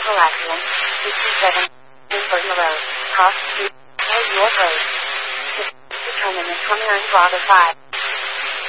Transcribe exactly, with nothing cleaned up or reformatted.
vehicle accident, sixty-seven, Burton Road, cost two, pay your road. Determine the twenty-nine Bravo five.